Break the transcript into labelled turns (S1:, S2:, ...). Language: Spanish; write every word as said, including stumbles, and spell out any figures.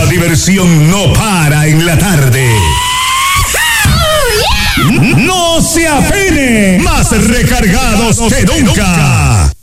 S1: diversión no para en la tarde. No se afene, más recargados que nunca.